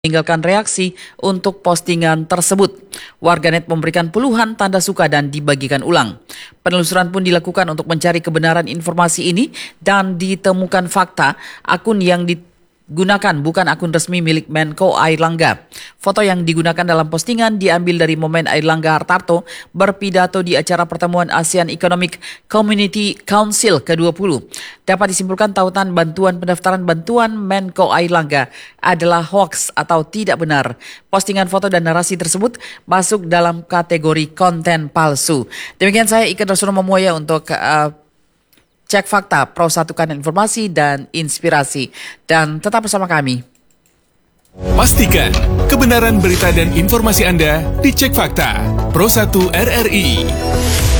meninggalkan reaksi untuk postingan tersebut. Warganet memberikan puluhan tanda suka dan dibagikan ulang. Penelusuran pun dilakukan untuk mencari kebenaran informasi ini dan ditemukan fakta akun yang digunakan bukan akun resmi milik Menko Airlangga. Foto yang digunakan dalam postingan diambil dari momen Airlangga Hartarto berpidato di acara pertemuan ASEAN Economic Community Council ke-20. Dapat disimpulkan tautan pendaftaran bantuan Menko Airlangga adalah hoax atau tidak benar. Postingan foto dan narasi tersebut masuk dalam kategori konten palsu. Demikian saya Ika Darsono Momoya untuk cek fakta, prosatukan informasi dan inspirasi. Dan tetap bersama kami. Pastikan kebenaran berita dan informasi Anda dicek fakta. Pro 1 RRI.